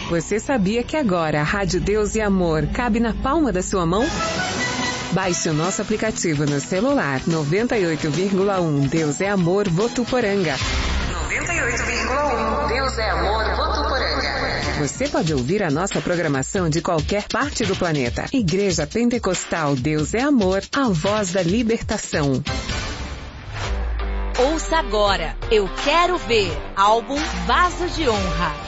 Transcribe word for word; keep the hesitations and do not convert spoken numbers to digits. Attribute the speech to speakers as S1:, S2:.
S1: Você sabia que agora a Rádio Deus e Amor cabe na palma da sua mão? Baixe o nosso aplicativo no celular. noventa e oito vírgula um Deus é Amor, Votuporanga. noventa e oito vírgula um Deus é Amor, Votuporanga. Você pode ouvir a nossa programação de qualquer parte do planeta. Igreja Pentecostal Deus é Amor, a voz da libertação.
S2: Ouça agora, Eu Quero Ver, álbum Vaso de Honra.